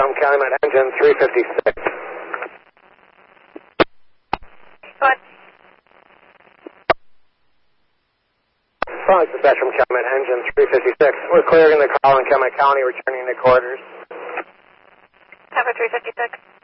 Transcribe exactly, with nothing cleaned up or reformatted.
from Calumet engine three fifty-six. What? Phone dispatch from Calumet engine three fifty-six. We're clearing the call in Calumet County, returning to quarters. Cover three fifty-six.